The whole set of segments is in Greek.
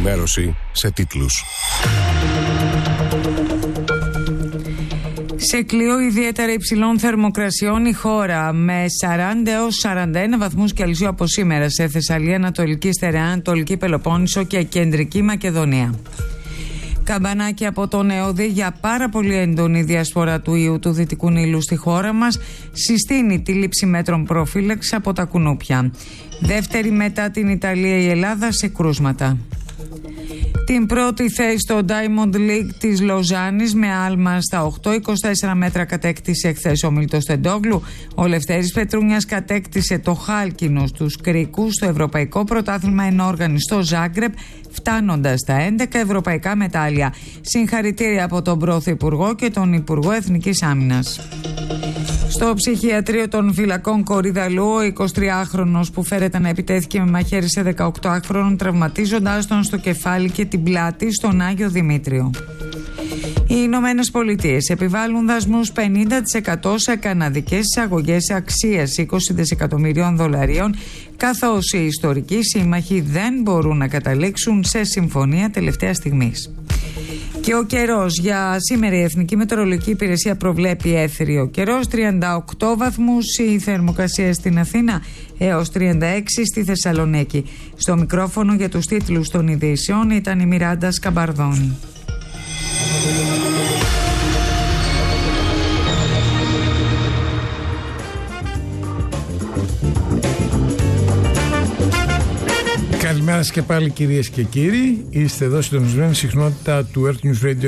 Ενημέρωση σε τίτλους. Σε κλειό ιδιαίτερα υψηλών θερμοκρασιών η χώρα, με 40 έως 41 βαθμούς Κελσίου από σήμερα σε Θεσσαλία, Ανατολική Στερεά, Ανατολική Πελοπόννησο και Κεντρική Μακεδονία. Καμπανάκι από τον ΕΟΔΗ για πάρα πολύ έντονη διασπορά του ιού του Δυτικού Νείλου στη χώρα μας συστήνει τη λήψη μέτρων προφύλαξης από τα κουνούπια. Δεύτερη μετά την Ιταλία η Ελλάδα σε κρούσματα. Την πρώτη θέση στο Diamond League της Λοζάνης με άλμα στα 8,24 μέτρα κατέκτησε εχθές ο Μίλτος Τεντόγλου. Ο Λευτέρης Πετρούνιας κατέκτησε το χάλκινο στους κρίκους στο Ευρωπαϊκό Πρωτάθλημα Ενόργανη στο Ζάγκρεπ, φτάνοντας στα 11 ευρωπαϊκά μετάλλια. Συγχαρητήρια από τον Πρωθυπουργό και τον Υπουργό Εθνικής Άμυνας. Στο ψυχιατρίο των φυλακών Κορυδαλού, ο 23χρονος που φέρεται να επιτέθηκε με μαχαίρι σε 18χρονων, τραυματίζοντάς τον στο κεφάλι και την πλάτη στον Άγιο Δημήτριο. Οι Ηνωμένες Πολιτείες επιβάλλουν δασμούς 50% σε καναδικές εισαγωγές αξίας 20 δισεκατομμυρίων δολαρίων, καθώς οι ιστορικοί σύμμαχοι δεν μπορούν να καταλήξουν σε συμφωνία τελευταία στιγμής. Και ο καιρός για σήμερα, η Εθνική Μετεωρολογική Υπηρεσία προβλέπει έθριο καιρός, 38 βαθμούς η θερμοκρασία στην Αθήνα έως 36 στη Θεσσαλονίκη. Στο μικρόφωνο για τους τίτλους των ειδήσεων ήταν η Μιράντα Σκαμπαρδόνη. Καλημέρα σας και πάλι κυρίες και κύριοι. Είστε εδώ συντονισμένη συχνότητα του Earth News Radio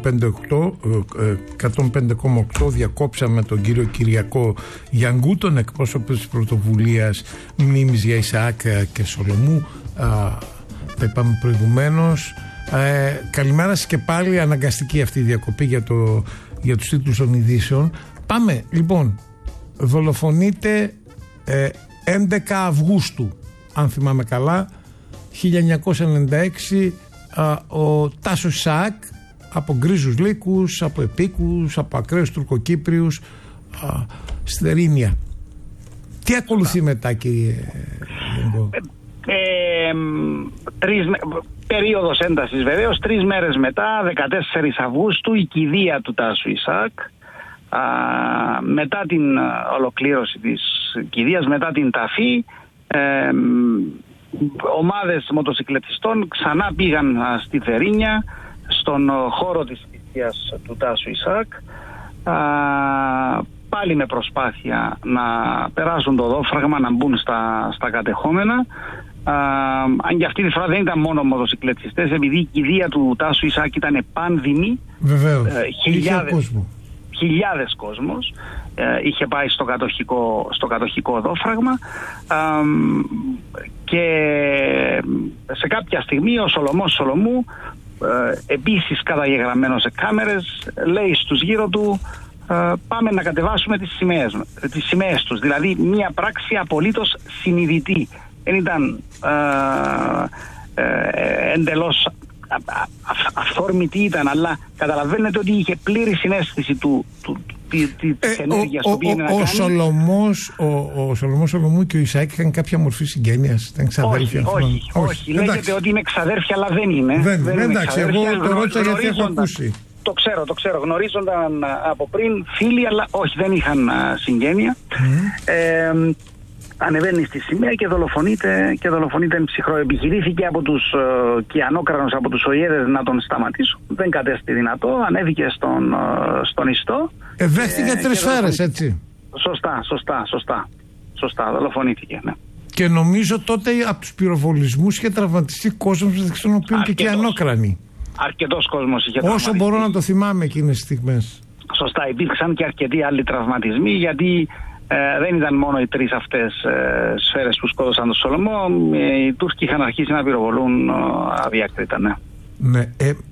105,8. Διακόψαμε τον κύριο Κυριακό Γιανγκού, τον εκπρόσωπο της πρωτοβουλίας Μνήμης για Ισαάκ και Σολομού. Τα είπαμε προηγουμένως. Καλημέρα σας και πάλι. Αναγκαστική αυτή η διακοπή για τους τίτλους των ειδήσεων. Πάμε λοιπόν. Δολοφονείται 11 Αυγούστου, αν θυμάμαι καλά, 1996, ο Τάσος Ισαάκ, από γκρίζους λύκους, από επίκους, από ακραίους τουρκοκύπριους, στη Δερίνια. Τι ακολουθεί μετά, κύριε Γιανγκό? Περίοδος έντασης βεβαίως. 3 μέρες μετά, 14 Αυγούστου, η κηδεία του Τάσου Ισαάκ. Μετά την ολοκλήρωση της κηδείας, μετά την ταφή, ομάδες μοτοσυκλετιστών ξανά πήγαν στη Δερίνια, στον χώρο της θυσίας του Τάσου Ισαάκ, πάλι με προσπάθεια να περάσουν το δόφραγμα, να μπουν στα κατεχόμενα. Αν και αυτή τη φορά δεν ήταν μόνο μοτοσυκλετιστές, επειδή η κηδεία του Τάσου Ισαάκ ήταν πάνδημη. Βεβαίως, χιλιάδες κόσμος είχε πάει στο κατοχικό δόφραγμα, και σε κάποια στιγμή ο Σολομός Σολομού, επίσης καταγεγραμμένος σε κάμερες, λέει στους γύρω του, πάμε να κατεβάσουμε τις σημαίες τους. Δηλαδή μια πράξη απολύτως συνειδητή. Δεν ήταν εντελώς αυθόρμητη ήταν, αλλά καταλαβαίνετε ότι είχε πλήρη συναίσθηση της ενέργειας που πήγαινε να κάνει. Ο Σολομός Σολομού και ο Ισαάκ είχαν κάποια μορφή συγγένειας, ήταν ξαδέρφια? Όχι. Λέγεται ότι είναι ξαδέρφια, αλλά δεν είναι. Εντάξει, εγώ το ρώτησα γιατί έχω ακούσει. Το ξέρω. Γνωρίζονταν από πριν φίλοι, αλλά όχι, δεν είχαν συγγένεια. Ανεβαίνει στη σημαία και δολοφονείται εν ψυχρό. Επιχειρήθηκε από τους κιανόκρανους, από τους ΟΙΕΔες να τον σταματήσουν. Δεν κατέστη δυνατό. Ανέβηκε στον ιστό. Δέχτηκε 3 σφαίρες, έτσι. Σωστά. Δολοφονήθηκε, ναι. Και νομίζω τότε από τους πυροβολισμούς είχε τραυματιστεί κόσμος, μεταξύ των οποίων και κιανόκρανοι. Αρκετός κόσμος είχε τραυματιστεί. Όσο μπορώ να το θυμάμαι εκείνες τις στιγμές. Σωστά. Υπήρξαν και αρκετοί άλλοι τραυματισμοί, γιατί δεν ήταν μόνο οι 3 αυτές σφαίρες που σκότωσαν τον Σολομό. Οι Τούρκοι είχαν αρχίσει να πυροβολούν αδιάκριτα, ναι. Ναι.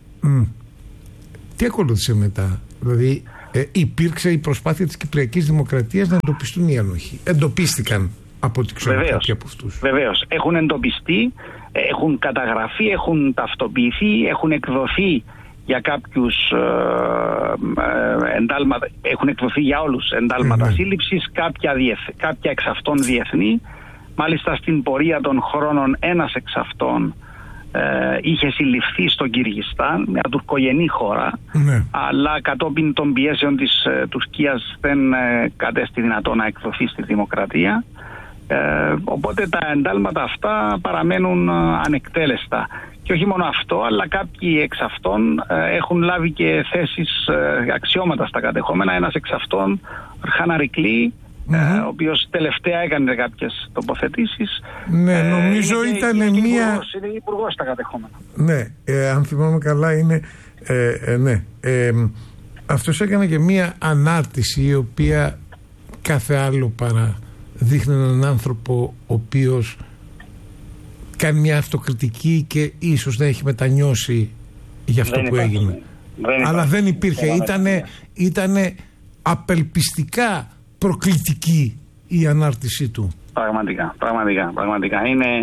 Τι ακολούθησε μετά? Δηλαδή υπήρξε η προσπάθεια της Κυπριακής Δημοκρατίας να εντοπιστούν οι ένοχοι? Εντοπίστηκαν από ό,τι ξέρω κάποιοι από αυτούς? Βεβαίως. Έχουν εντοπιστεί, έχουν καταγραφεί, έχουν ταυτοποιηθεί, έχουν εκδοθεί για κάποιους εντάλματα, έχουν εκδοθεί για όλους εντάλματα σύλληψης, κάποια εξ αυτών διεθνή. Μάλιστα στην πορεία των χρόνων ένας εξ αυτών είχε συλληφθεί στο Κυργιστάν, μια τουρκογενή χώρα, αλλά κατόπιν των πιέσεων της Τουρκίας δεν κατέστη δυνατό να εκδοθεί στη δημοκρατία. Οπότε τα εντάλματα αυτά παραμένουν ανεκτέλεστα. Και όχι μόνο αυτό, αλλά κάποιοι εξ αυτών έχουν λάβει και θέσεις, αξιώματα στα κατεχόμενα. Ένας εξ αυτών, Ορχάν Αρικλή, ο οποίος τελευταία έκανε κάποιες τοποθετήσεις. Ναι, νομίζω ήταν μια... Είναι υπουργός στα κατεχόμενα. Ναι, αν θυμάμαι καλά είναι... ναι. Αυτός έκανε και μια ανάρτηση η οποία κάθε άλλο παρά δείχνει έναν άνθρωπο ο οποίος κάνει μια αυτοκριτική και ίσως να έχει μετανιώσει για αυτό που έγινε. Αλλά δεν υπήρχε. Ήτανε απελπιστικά προκλητική η ανάρτησή του. Πραγματικά. Είναι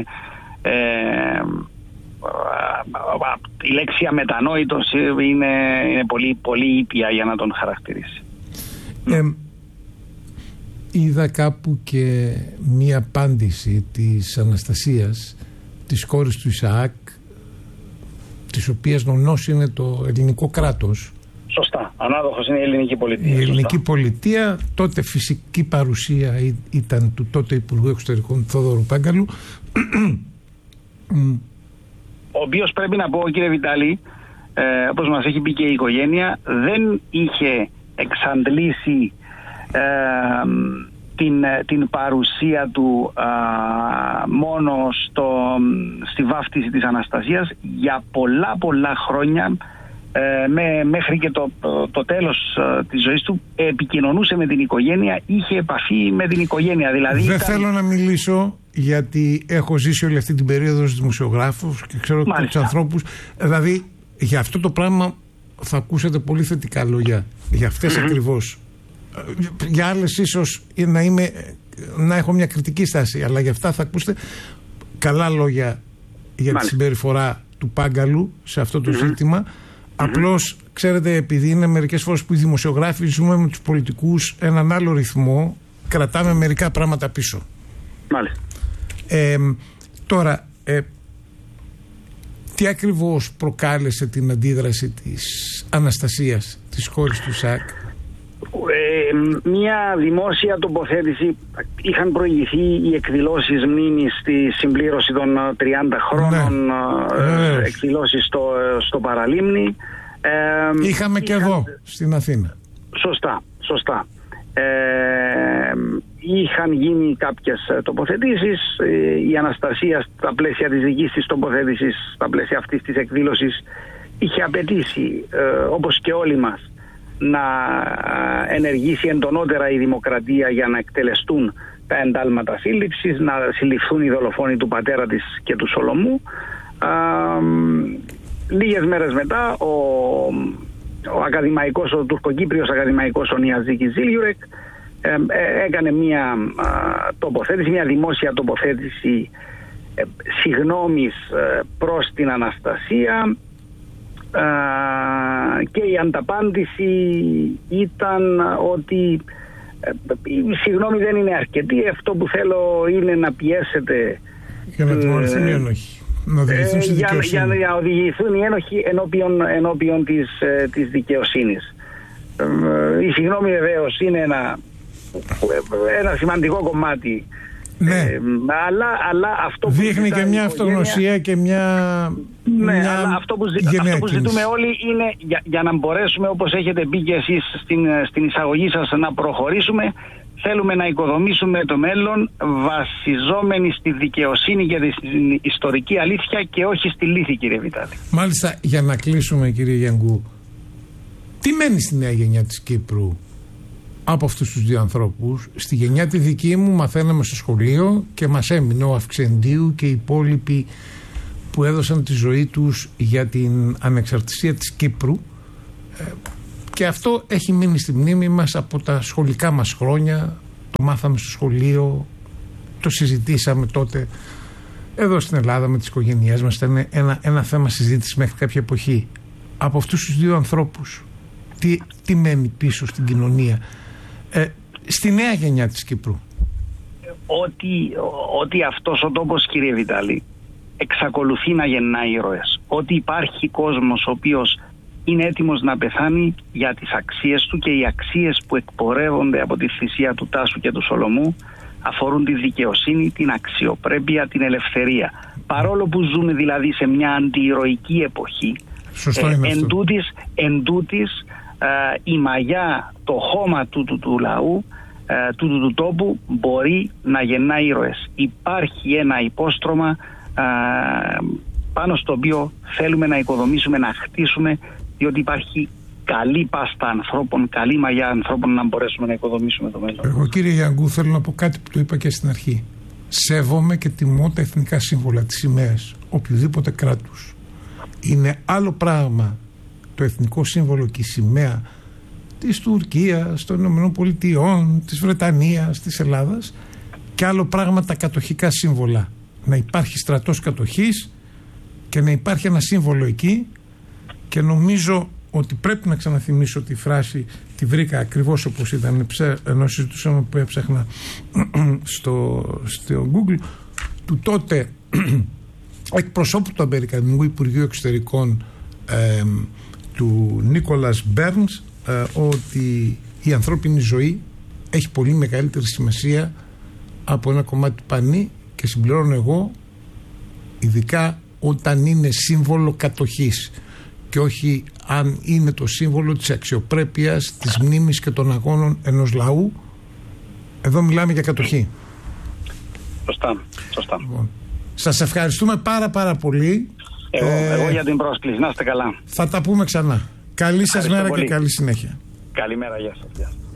η λέξη αμετανόητος είναι πολύ, πολύ ήπια για να τον χαρακτηρίσει. Είδα κάπου και μία απάντηση της Αναστασίας, της κόρης του Ισαάκ, της οποίας νονός είναι το ελληνικό κράτος. Σωστά. Ανάδοχος είναι η ελληνική πολιτεία. Η ελληνική πολιτεία, τότε φυσική παρουσία ήταν του τότε Υπουργού Εξωτερικών Θόδωρου Πάγκαλου. Ο οποίος, πρέπει να πω, κύριε Βιτάλη, όπως μας έχει πει και η οικογένεια, δεν είχε εξαντλήσει την παρουσία του μόνο στη βάφτιση της Αναστασίας. Για πολλά χρόνια, μέχρι και το τέλος της ζωής του, επικοινωνούσε με την οικογένεια, είχε επαφή με την οικογένεια. Δηλαδή δεν θέλω να μιλήσω, γιατί έχω ζήσει όλη αυτή την περίοδο ως δημοσιογράφος και ξέρω τους ανθρώπους. Δηλαδή για αυτό το πράγμα θα ακούσετε πολύ θετικά λόγια, για αυτές ακριβώς. Για άλλες ίσως να έχω μια κριτική στάση, αλλά για αυτά θα ακούσετε καλά λόγια για τη συμπεριφορά του Πάγκαλου σε αυτό το ζήτημα. Απλώς, ξέρετε, επειδή είναι μερικές φορές που οι δημοσιογράφοι ζούμε με τους πολιτικούς έναν άλλο ρυθμό, κρατάμε μερικά πράγματα πίσω. Μάλιστα. Τώρα, τι ακριβώς προκάλεσε την αντίδραση της Αναστασίας, της κόρης του Ισαάκ? Μια δημόσια τοποθέτηση. Είχαν προηγηθεί οι εκδηλώσεις μνήμης στη συμπλήρωση των 30 χρόνων, εκδηλώσεις στο Παραλίμνη. Είχαμε και εδώ στην Αθήνα. Σωστά. Είχαν γίνει κάποιες τοποθετήσεις. Η Αναστασία, στα πλαίσια της δικής της τοποθέτησης, στα πλαίσια αυτής της εκδήλωσης, είχε απαιτήσει, όπως και όλοι μας, να ενεργήσει εντονότερα η δημοκρατία για να εκτελεστούν τα εντάλματα σύλληψης, να συλληφθούν οι δολοφόνοι του πατέρα της και του Σολομού. Λίγες μέρες μετά ο τουρκοκύπριος ακαδημαϊκός ο Νιαζίκης Ζίλιουρεκ έκανε μια τοποθέτηση, μια δημόσια τοποθέτηση συγγνώμης προς την Αναστασία, και η ανταπάντηση ήταν ότι η συγγνώμη δεν είναι αρκετή, αυτό που θέλω είναι να πιέσετε για να τιμωρηθούν οι ένοχοι, να οδηγηθούν στη δικαιοσύνη, για να οδηγηθούν οι ένοχοι ενώπιον της δικαιοσύνης. Η συγγνώμη βεβαίως είναι ένα σημαντικό κομμάτι. Ναι. Αλλά αυτό που δείχνει και μια αυτογνωσία και αλλά αυτό που ζητούμε όλοι είναι για να μπορέσουμε, όπως έχετε πει και εσείς στην εισαγωγή σας, να προχωρήσουμε. Θέλουμε να οικοδομήσουμε το μέλλον βασιζόμενοι στη δικαιοσύνη και την ιστορική αλήθεια και όχι στη λύθη, κύριε Βιτάλη. Μάλιστα, για να κλείσουμε, κύριε Γιανγκού, τι μένει στη νέα γενιά της Κύπρου από αυτούς τους δύο ανθρώπους? Στη γενιά τη δική μου μαθαίναμε στο σχολείο και μας έμεινε ο Αυξεντίου και οι υπόλοιποι που έδωσαν τη ζωή τους για την ανεξαρτησία της Κύπρου, και αυτό έχει μείνει στη μνήμη μας από τα σχολικά μας χρόνια. Το μάθαμε στο σχολείο, το συζητήσαμε τότε εδώ στην Ελλάδα με τις οικογένειές μας, ήταν ένα θέμα συζήτησης μέχρι κάποια εποχή. Από αυτούς τους δύο ανθρώπους τι μένει πίσω στην κοινωνία, στη νέα γενιά της Κύπρου? Ότι αυτός ο τόπος, κύριε Βιτάλη, εξακολουθεί να γεννά ήρωες. Ότι υπάρχει κόσμος ο οποίος είναι έτοιμος να πεθάνει για τις αξίες του, και οι αξίες που εκπορεύονται από τη θυσία του Τάσου και του Σολομού αφορούν τη δικαιοσύνη, την αξιοπρέπεια, την ελευθερία. Παρόλο που ζούμε δηλαδή σε μια αντιηρωική εποχή, εν τούτης, η μαγιά, το χώμα του λαού, του τόπου μπορεί να γεννά ήρωες. Υπάρχει ένα υπόστρωμα πάνω στο οποίο θέλουμε να οικοδομήσουμε, να χτίσουμε, διότι υπάρχει καλή πάστα ανθρώπων, καλή μαγιά ανθρώπων να μπορέσουμε να οικοδομήσουμε το μέλλον. Εγώ, κύριε Γιανγκού, θέλω να πω κάτι που το είπα και στην αρχή. Σέβομαι και τιμώ τα εθνικά σύμβολα, τις σημαίες οποιοδήποτε κράτους. Είναι άλλο πράγμα το εθνικό σύμβολο και η σημαία της Τουρκίας, των Ηνωμένων Πολιτειών, της Βρετανίας, της Ελλάδας, και άλλο πράγμα τα κατοχικά σύμβολα. Να υπάρχει στρατός κατοχής και να υπάρχει ένα σύμβολο εκεί, και νομίζω ότι πρέπει να ξαναθυμίσω τη φράση, τη βρήκα ακριβώς όπως ήταν, ενώ συζητούσαμε που έψαχνα στο Google, του τότε εκπροσώπου του Αμερικανικού Υπουργείου Εξωτερικών, του Νίκολας Μπέρνς, ότι η ανθρώπινη ζωή έχει πολύ μεγαλύτερη σημασία από ένα κομμάτι του πανί, και συμπληρώνω εγώ, ειδικά όταν είναι σύμβολο κατοχής και όχι αν είναι το σύμβολο της αξιοπρέπειας, της μνήμης και των αγώνων ενός λαού. Εδώ μιλάμε για κατοχή. Σωστά. Λοιπόν, σας ευχαριστούμε πάρα πολύ. Εγώ για την πρόσκληση. Να είστε καλά. Θα τα πούμε ξανά. Καλή σας μέρα και καλή συνέχεια. Καλημέρα, γεια σας.